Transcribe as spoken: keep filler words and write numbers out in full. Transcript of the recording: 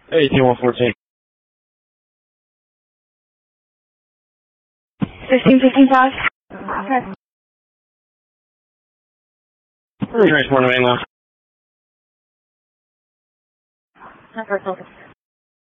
eighteen one fourteen. Fifteen fifteen five. Okay. Transport to mainland. That's our focus.